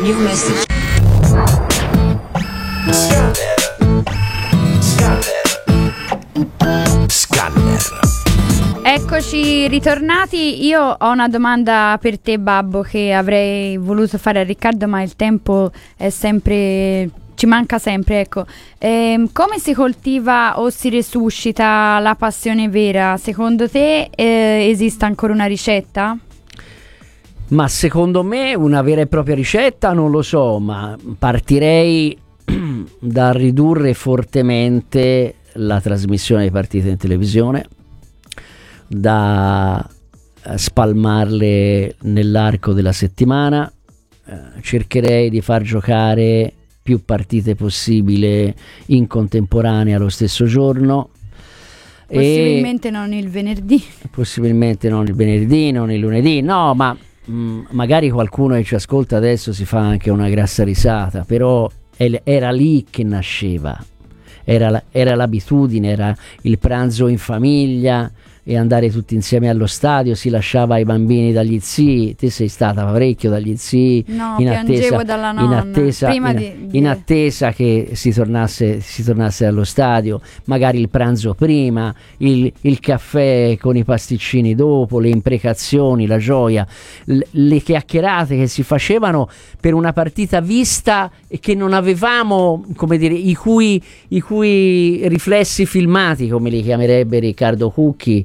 New message. Scanner. Eccoci ritornati. Io ho una domanda per te, Babbo, che avrei voluto fare a Riccardo, ma il tempo è sempre, ci manca sempre, ecco. Come si coltiva o si resuscita la passione vera? Secondo te esiste ancora una ricetta? Ma secondo me una vera e propria ricetta non lo so, ma partirei da ridurre fortemente la trasmissione di partite in televisione, da spalmarle nell'arco della settimana. Cercherei di far giocare più partite possibile in contemporanea lo stesso giorno. Possibilmente non il venerdì. Possibilmente non il venerdì, non il lunedì, no, ma magari qualcuno che ci ascolta adesso si fa anche una grassa risata, però era lì che nasceva, era l'abitudine, era il pranzo in famiglia e andare tutti insieme allo stadio, si lasciava i bambini dagli zii. Te sei stata parecchio dagli zii, no, piangevo dalla nonna in attesa che si tornasse allo stadio, magari il pranzo prima, il caffè con i pasticcini dopo, le imprecazioni, la gioia, le chiacchierate che si facevano per una partita vista e che non avevamo, come dire, i cui riflessi filmati, come li chiamerebbe Riccardo Cucchi,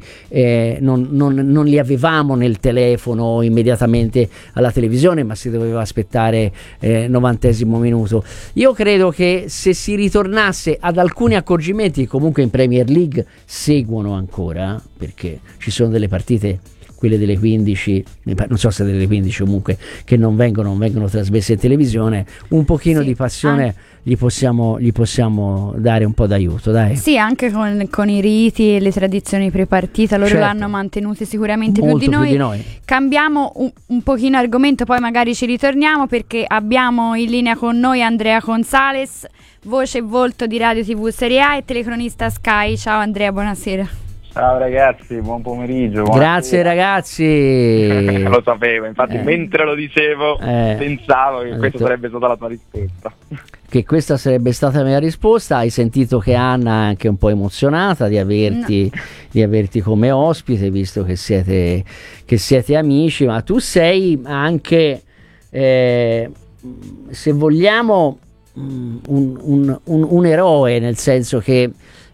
non li avevamo nel telefono immediatamente alla televisione, ma si doveva aspettare 90° minuto. Io credo che se si ritornasse ad alcuni accorgimenti che comunque in Premier League seguono ancora, perché ci sono delle partite, quelle delle 15, non so se delle 15 comunque, che non vengono trasmesse in televisione, un pochino sì, di passione gli possiamo dare un po' d'aiuto, dai. Sì, anche con i riti e le tradizioni prepartita, loro certo, l'hanno mantenuti sicuramente molto più di noi. Cambiamo un pochino argomento, poi magari ci ritorniamo, perché abbiamo in linea con noi Andrea Gonzalez, voce e volto di Radio TV Serie A e telecronista Sky. Ciao Andrea, buonasera. Ciao ragazzi, buon pomeriggio. Grazie ragazzi. Lo sapevo, infatti mentre lo dicevo pensavo che questa sarebbe stata la tua risposta. Che questa sarebbe stata la mia risposta. Hai sentito che Anna è anche un po' emozionata di averti come ospite, visto che siete amici, ma tu sei anche, se vogliamo, un eroe, nel senso che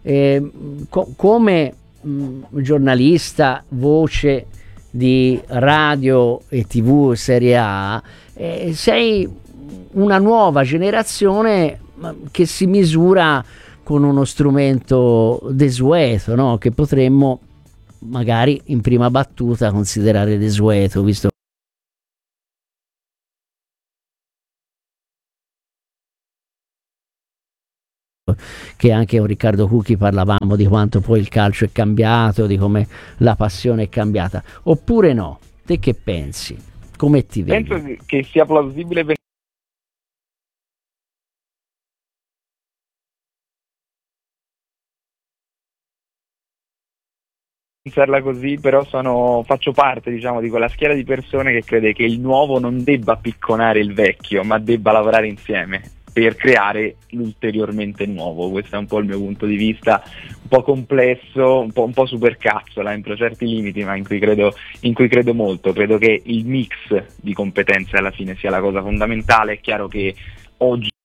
come giornalista, voce di radio e TV Serie A, sei una nuova generazione che si misura con uno strumento desueto, no? Che potremmo magari in prima battuta considerare desueto, visto che anche con Riccardo Cucchi parlavamo di quanto poi il calcio è cambiato, di come la passione è cambiata, oppure no? Te che pensi? Come ti vedi? Penso che sia plausibile pensarla così, però faccio parte, diciamo, di quella schiera di persone che crede che il nuovo non debba picconare il vecchio, ma debba lavorare insieme per creare l'ulteriormente nuovo. Questo è un po' il mio punto di vista, un po' complesso, un po' supercazzola entro certi limiti, ma in cui credo molto. Credo che il mix di competenze alla fine sia la cosa fondamentale. È chiaro che oggi